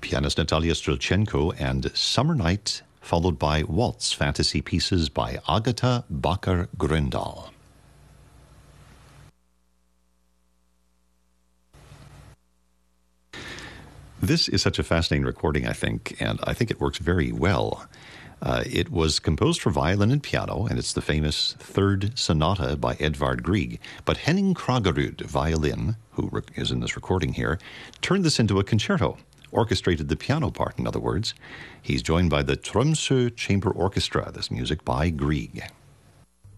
pianist Natalia Strelchenko, and Summer Night, followed by Waltz Fantasy Pieces by Agatha Bakker-Grøndahl. This is such a fascinating recording, I think, and I think it works very well. It was composed for violin and piano, and it's the famous Third Sonata by Edvard Grieg. But Henning Kraggerud, violin, who is in this recording here, turned this into a concerto, orchestrated the piano part, in other words. He's joined by the Tromsø Chamber Orchestra, this music by Grieg.